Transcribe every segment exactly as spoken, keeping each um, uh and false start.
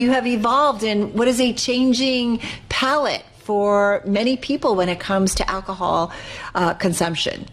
You have evolved in what is a changing palette for many people when it comes to alcohol uh, consumption.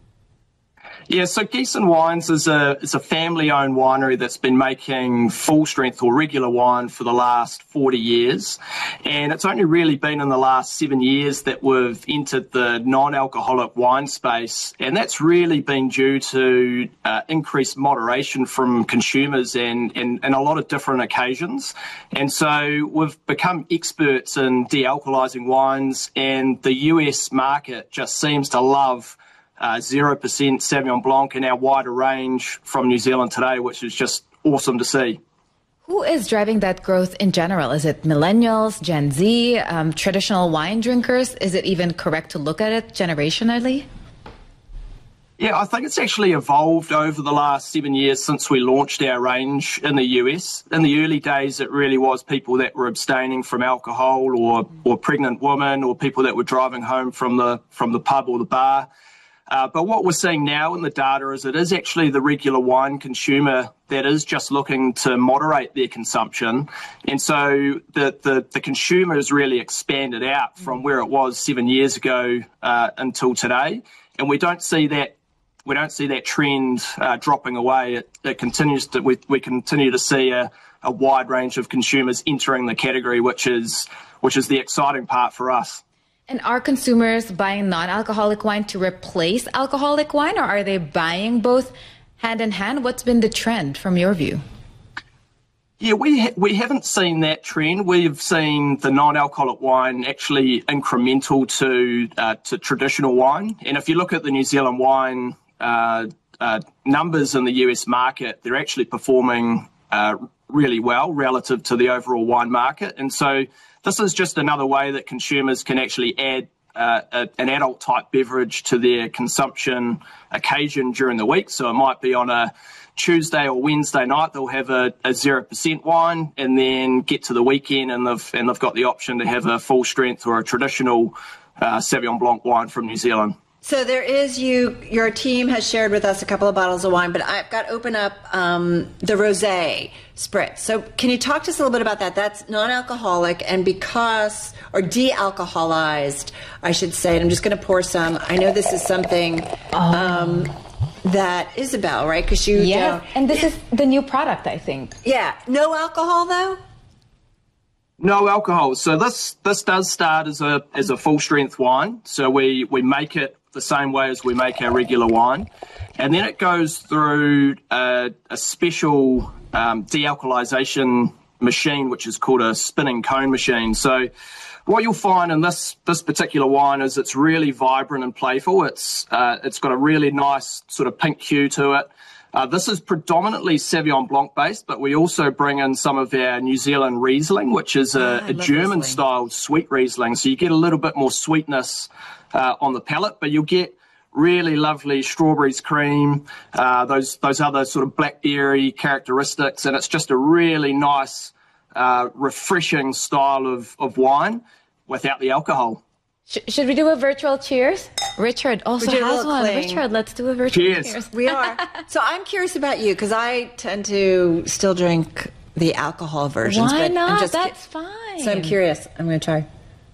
Yeah, so Geeson Wines is a is a family-owned winery that's been making full-strength or regular wine for the last forty years, and it's only really been in the last seven years that we've entered the non-alcoholic wine space, and that's really been due to uh, increased moderation from consumers and, and, and a lot of different occasions. And so we've become experts in de-alcoholizing wines, and the U S market just seems to love Uh, zero percent Sauvignon Blanc in our wider range from New Zealand today, which is just awesome to see. Who is driving that growth in general? Is it millennials, Gen Z, um, traditional wine drinkers? Is it even correct to look at it generationally? Yeah, I think it's actually evolved over the last seven years since we launched our range in the U S. In the early days, it really was people that were abstaining from alcohol, or, or pregnant women, or people that were driving home from the, from the pub or the bar. Uh, but what we're seeing now in the data is it is actually the regular wine consumer that is just looking to moderate their consumption. And so the, the, the consumer has really expanded out from where it was seven years ago uh, until today. And we don't see that we don't see that trend uh, dropping away. It, it continues to we, we continue to see a, a wide range of consumers entering the category, which is which is the exciting part for us. And are consumers buying non-alcoholic wine to replace alcoholic wine, or are they buying both hand in hand? What's been the trend from your view? Yeah, we ha we haven't seen that trend. We've seen the non-alcoholic wine actually incremental to uh, to traditional wine. And if you look at the New Zealand wine uh, uh, numbers in the U S market, they're actually performing uh, really well relative to the overall wine market. And so this is just another way that consumers can actually add uh, a, an adult-type beverage to their consumption occasion during the week. So it might be on a Tuesday or Wednesday night, they'll have a, a zero percent wine, and then get to the weekend and they've, and they've got the option to have a full-strength or a traditional uh, Sauvignon Blanc wine from New Zealand. So there is, you, your team has shared with us a couple of bottles of wine, but I've got to open up um, the Rosé Spritz. So can you talk to us a little bit about that? That's non-alcoholic, and because, or de-alcoholized, I should say. And I'm just going to pour some. I know this is something um, that Isabel, right? Because you, yeah, don't, and this is the new product, I think. Yeah, no alcohol though. No alcohol. So this this does start as a as a full strength wine. So we we make it the same way as we make our regular wine, and then it goes through a, a special um, de-alcoholization machine, which is called a spinning cone machine. So what you'll find in this this particular wine is it's really vibrant and playful. It's uh, it's got a really nice sort of pink hue to it. Uh, this is predominantly Sauvignon Blanc based, but we also bring in some of our New Zealand Riesling, which is a, a German-styled sweet Riesling. So you get a little bit more sweetness uh, on the palate, but you'll get really lovely strawberries, cream, uh, those those other sort of blackberry characteristics, and it's just a really nice, uh, refreshing style of, of wine without the alcohol. Should we do a virtual cheers? Richard also has one. Cling. Richard, let's do a virtual cheers. cheers. We are. So I'm curious about you, because I tend to still drink the alcohol versions. Why but not? I'm just That's fine. So I'm curious. I'm going to try.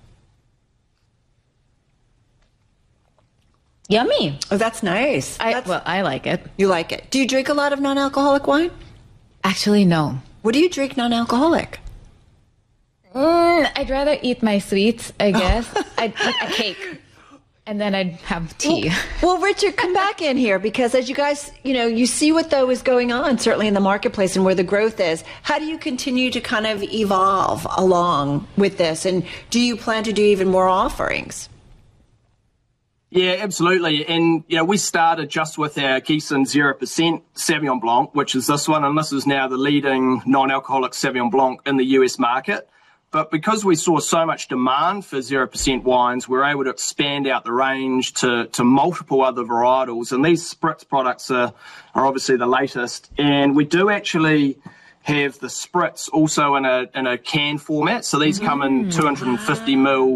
Yummy. Oh, that's nice. I, That's, well, I like it. you like it. Do you drink a lot of non-alcoholic wine? Actually, no. What do you drink non-alcoholic? Mm, I'd rather eat my sweets, I guess. I'd eat a cake, and then I'd have tea. Well, well, Richard, come back in here, because as you guys, you know, you see what though is going on, certainly in the marketplace and where the growth is. How do you continue to kind of evolve along with this? And do you plan to do even more offerings? Yeah, absolutely. And, you know, we started just with our Geeson zero percent Sauvignon Blanc, which is this one, and this is now the leading non-alcoholic Sauvignon Blanc in the U S market. But because we saw so much demand for zero percent wines, we were able to expand out the range to, to multiple other varietals. And these Spritz products are, are obviously the latest. And we do actually have the Spritz also in a, in a can format. So these mm, come in two hundred fifty mil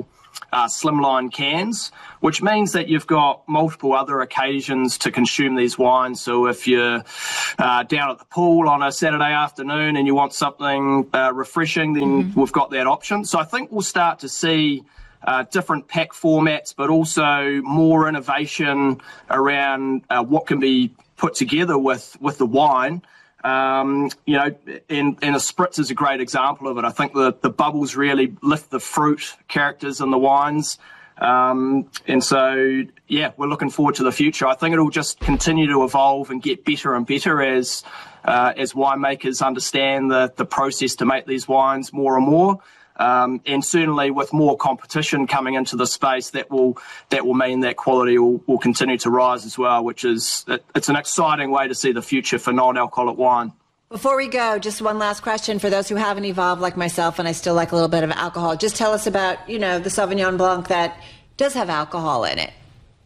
uh, slimline cans, which means that you've got multiple other occasions to consume these wines. So if you're uh, down at the pool on a Saturday afternoon and you want something uh, refreshing, then mm-hmm. we've got that option. So I think we'll start to see uh, different pack formats, but also more innovation around uh, what can be put together with, with the wine. Um, you know, and, and a spritz is a great example of it. I think the, the bubbles really lift the fruit characters in the wines. Um, and so, yeah, we're looking forward to the future. I think it'll just continue to evolve and get better and better as uh, as winemakers understand the, the process to make these wines more and more. Um, and certainly with more competition coming into the space, that will that will mean that quality will, will continue to rise as well, which is it, it's an exciting way to see the future for non-alcoholic wine. Before we go, just one last question for those who haven't evolved like myself, and I still like a little bit of alcohol. Just tell us about, you know, the Sauvignon Blanc that does have alcohol in it.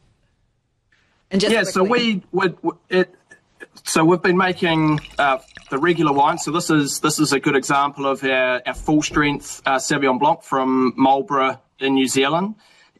And just yeah, quickly. so we would it. So we've been making uh, the regular wine. So this is this is a good example of our, our full strength uh, Sauvignon Blanc from Marlborough in New Zealand,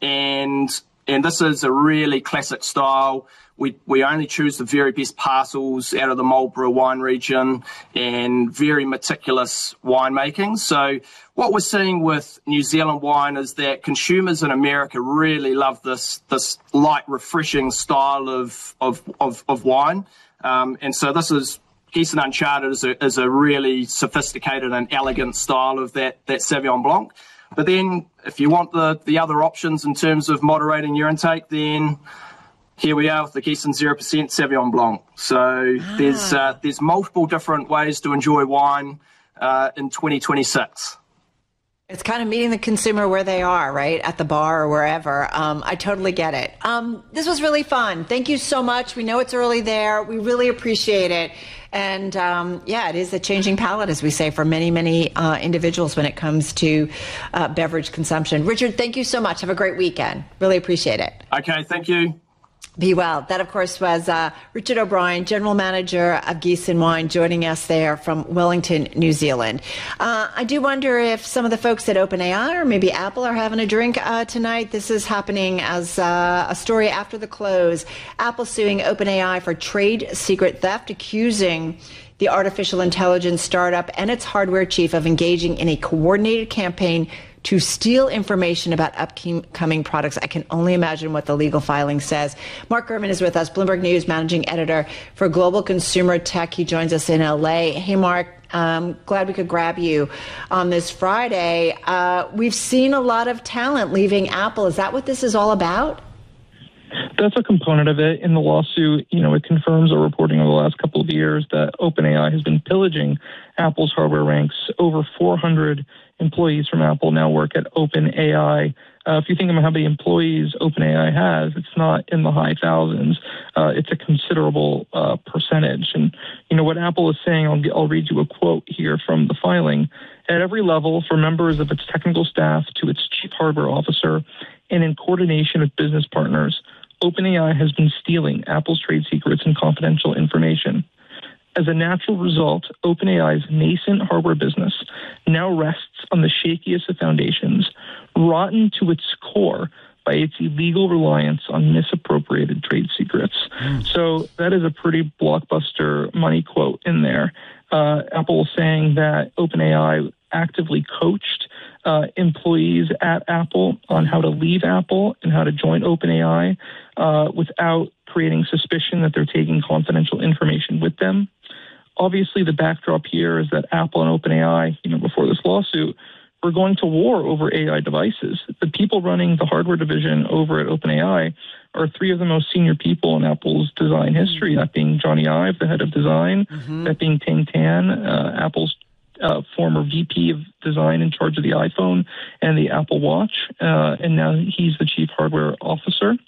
and and this is a really classic style. We we only choose the very best parcels out of the Marlborough wine region, and very meticulous winemaking. So what we're seeing with New Zealand wine is that consumers in America really love this this light, refreshing style of of of, of wine. Um, and so this is Geeson Uncharted is a, is a really sophisticated and elegant style of that, that Sauvignon Blanc. But then if you want the, the other options in terms of moderating your intake, then here we are with the Geeson zero percent Sauvignon Blanc. So ah. there's uh, there's multiple different ways to enjoy wine uh, in twenty twenty-six. It's kind of meeting the consumer where they are, right? At the bar or wherever. Um, I totally get it. Um, this was really fun. Thank you so much. We know it's early there. We really appreciate it. And um, yeah, it is a changing palette, as we say, for many, many uh, individuals when it comes to uh, beverage consumption. Richard, thank you so much. Have a great weekend. Really appreciate it. Okay, thank you. Be well. That, of course, was uh, Richard O'Brien, General Manager of Geeson Wine, joining us there from Wellington, New Zealand. Uh, I do wonder if some of the folks at OpenAI or maybe Apple are having a drink uh, tonight. This is happening as uh, a story after the close. Apple suing OpenAI for trade secret theft, accusing the artificial intelligence startup and its hardware chief of engaging in a coordinated campaign to steal information about upcoming products. I can only imagine what the legal filing says. Mark Gurman is with us, Bloomberg News managing editor for Global Consumer Tech. He joins us in L A. Hey, Mark, um, glad we could grab you on this Friday. Uh, we've seen a lot of talent leaving Apple. Is that what this is all about? That's a component of it. In the lawsuit, you know, it confirms our reporting over the last couple of years that OpenAI has been pillaging Apple's hardware ranks. Over four hundred employees from Apple now work at OpenAI. Uh, if you think about how many employees OpenAI has, it's not in the high thousands. Uh, it's a considerable uh, percentage. And, you know, what Apple is saying, I'll, I'll read you a quote here from the filing. At every level, from members of its technical staff to its chief hardware officer, and in coordination with business partners, OpenAI has been stealing Apple's trade secrets and confidential information. As a natural result, OpenAI's nascent hardware business now rests on the shakiest of foundations, rotten to its core by its illegal reliance on misappropriated trade secrets. Mm. So that is a pretty blockbuster money quote in there. Uh, Apple saying that OpenAI actively coached uh, employees at Apple on how to leave Apple and how to join OpenAI uh, without creating suspicion that they're taking confidential information with them. Obviously, the backdrop here is that Apple and OpenAI, you know, before this lawsuit, were going to war over A I devices. The people running the hardware division over at OpenAI are three of the most senior people in Apple's design history, that being Johnny Ive, the head of design, mm-hmm. that being Ting Tan, uh, Apple's uh, former V P of design in charge of the iPhone and the Apple Watch, uh, and now he's the chief hardware officer.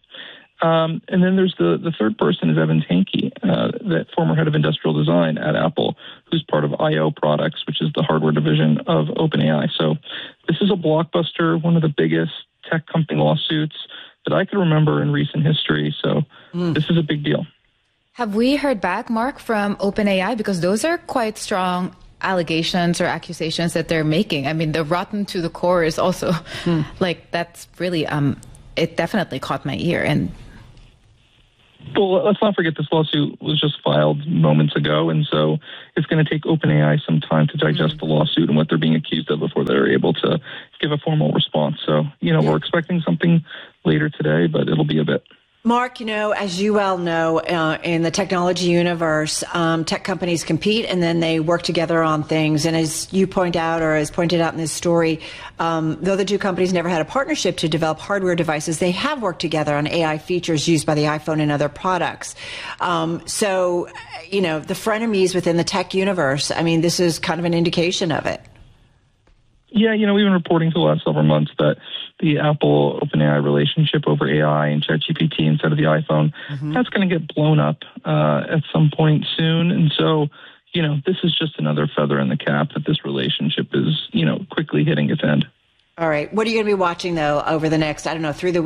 Um, and then there's the, the third person is Evan Tankey, uh, the former head of industrial design at Apple, who's part of I O Products, which is the hardware division of OpenAI. So this is a blockbuster, one of the biggest tech company lawsuits that I can remember in recent history. So mm. this is a big deal. Have we heard back, Mark, from OpenAI? Because those are quite strong allegations or accusations that they're making. I mean, the rotten to the core is also hmm. like, that's really, um, it definitely caught my ear. And well, let's not forget this lawsuit was just filed moments ago, and so it's going to take OpenAI some time to digest mm-hmm. the lawsuit and what they're being accused of before they're able to give a formal response. So, you know, yeah. we're expecting something later today, but it'll be a bit. Mark, you know, as you well know, uh, in the technology universe, um, tech companies compete and then they work together on things. And as you point out, or as pointed out in this story, um, though the two companies never had a partnership to develop hardware devices, they have worked together on A I features used by the iPhone and other products. Um, so, you know, the frenemies within the tech universe, I mean, this is kind of an indication of it. Yeah, you know, we've been reporting for the last several months that the Apple OpenAI relationship over A I and ChatGPT instead of the iPhone, mm-hmm. that's going to get blown up uh, at some point soon. And so, you know, this is just another feather in the cap that this relationship is, you know, quickly hitting its end. All right. What are you going to be watching, though, over the next, I don't know, through the week?